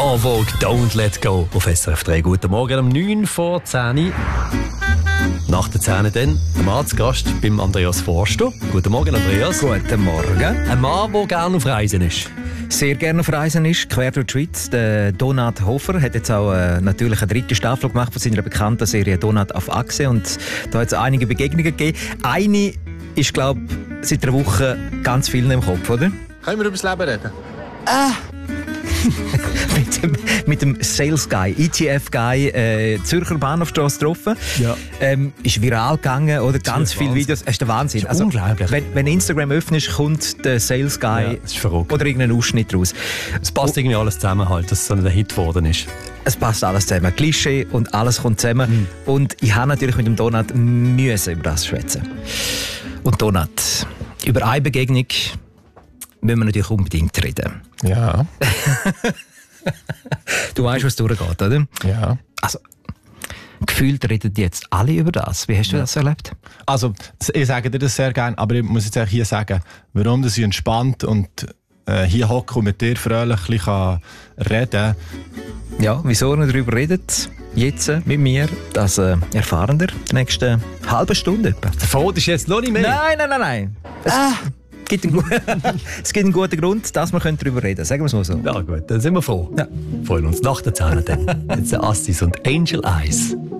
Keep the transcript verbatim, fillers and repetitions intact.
En Vogue, Don't Let Go auf S R F drei. Guten Morgen um neun vor zehn. Nach der zehn dann der Arztgast beim Andreas Forster. Guten Morgen, Andreas. Guten Morgen. Ein Mann, der gerne auf Reisen ist. Sehr gerne auf Reisen ist, quer durch die Schweiz. Der Donat Hofer hat jetzt auch äh, natürlich eine dritte Staffel gemacht von seiner bekannten Serie Donat auf Achse. Und da hat es einige Begegnungen gegeben. Eine ist, glaube ich, seit einer Woche ganz vielen im Kopf, oder? Können wir über das Leben reden? Ah! mit, dem, mit dem Sales Guy, E T F Guy, äh, Zürcher Bahnhofstrasse getroffen. Ja. Ähm, ist viral gegangen, oder ganz viele Videos. Das ist der Wahnsinn. Das ist unglaublich. Wenn, wenn Instagram öffnest, kommt der Sales Guy Ja, das ist verrückt. oder irgendein Ausschnitt raus. Es passt irgendwie alles zusammen, halt, dass es so ein Hit geworden ist. Es passt alles zusammen. Klischee und alles kommt zusammen. Mhm. Und ich habe natürlich mit dem Donat müssen über das schwätzen. Und Donat, über eine Begegnung müssen wir natürlich unbedingt reden. Ja. Du weißt, was durchgeht, oder? Ja. Also, gefühlt reden jetzt alle über das. Wie hast du ja. das erlebt? Also, ich sage dir das sehr gerne, aber ich muss jetzt auch hier sagen, warum das ich entspannt und äh, hier hocke und mit dir fröhlich ein bisschen reden kann. Ja, wieso ihr darüber redet, jetzt äh, mit mir, das äh, erfahren wir die nächste halbe Stunde etwa. Der Freude ist jetzt noch nicht mehr. Nein, nein, nein, nein. Es, ah. gibt einen, es gibt einen guten Grund, dass wir darüber reden können. Sagen wir es mal so. Ja gut, dann sind wir froh. Ja. Freuen uns nach der zehn dann. Jetzt Assis und Angel Eyes.